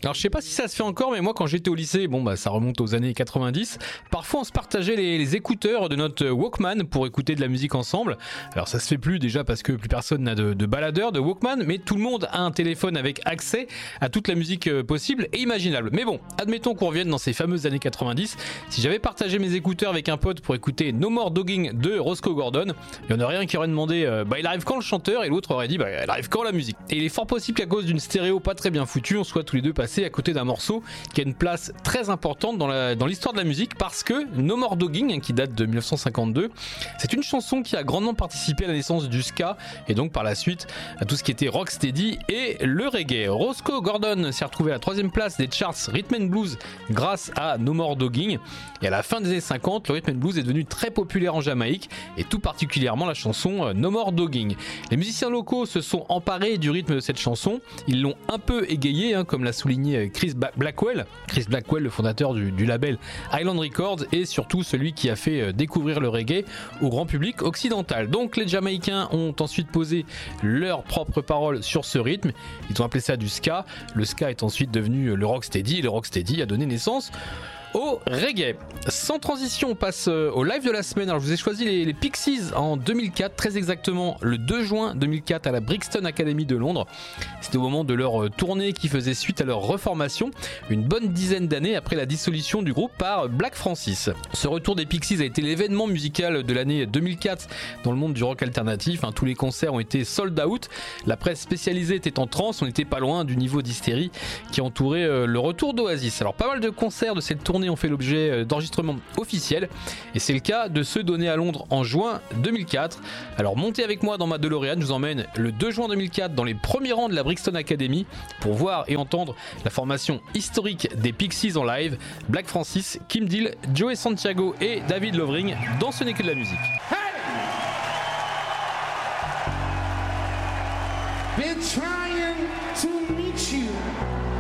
Alors je sais pas si ça se fait encore, mais moi quand j'étais au lycée, ça remonte aux années 90, parfois on se partageait les écouteurs de notre Walkman pour écouter de la musique ensemble. Alors ça se fait plus déjà parce que plus personne n'a de baladeur, de Walkman, mais tout le monde a un téléphone avec accès à toute la musique possible et imaginable. Mais bon, admettons qu'on revienne dans ces fameuses années 90, si j'avais partagé mes écouteurs avec un pote pour écouter No More Dogging de Roscoe Gordon, il y en aurait un qui aurait demandé il arrive quand le chanteur, et l'autre aurait dit il arrive quand la musique. Et il est fort possible qu'à cause d'une stéréo pas très bien foutue, on soit tous les deux passés à côté d'un morceau qui a une place très importante dans l'histoire de la musique, parce que No More Dogging, qui date de 1952, c'est une chanson qui a grandement participé à la naissance du ska et donc par la suite à tout ce qui était rocksteady et le reggae. Roscoe Gordon s'est retrouvé à la 3ème place des charts Rhythm and Blues grâce à No More Dogging, et à la fin des années 50, le Rhythm and Blues est devenu très populaire en Jamaïque et tout particulièrement la chanson No More Dogging. Les musiciens locaux se sont emparés du rythme de cette chanson, ils l'ont un peu égayé, comme l'a souligné Chris Blackwell, le fondateur du label Island Records et surtout celui qui a fait découvrir le reggae au grand public occidental. Donc les Jamaïcains ont ensuite posé leurs propres paroles sur ce rythme, ils ont appelé ça du ska, le ska est ensuite devenu le rocksteady et le rocksteady a donné naissance au reggae. Sans transition, on passe au live de la semaine. Alors je vous ai choisi les Pixies en 2004, très exactement le 2 juin 2004 à la Brixton Academy de Londres. C'était au moment de leur tournée qui faisait suite à leur reformation, une bonne dizaine d'années après la dissolution du groupe par Black Francis. Ce retour des Pixies a été l'événement musical de l'année 2004 dans le monde du rock alternatif. Tous les concerts ont été sold out, la presse spécialisée était en transe, on n'était pas loin du niveau d'hystérie qui entourait le retour d'Oasis. Alors pas mal de concerts de cette tournée ont fait l'objet d'enregistrements officiels et c'est le cas de ceux donnés à Londres en juin 2004. Alors montez avec moi dans ma DeLorean, je vous emmène le 2 juin 2004 dans les premiers rangs de la Brixton Academy pour voir et entendre la formation historique des Pixies en live, Black Francis, Kim Deal, Joey Santiago et David Lovering dans Ce n'est que de la musique. Been trying to meet you.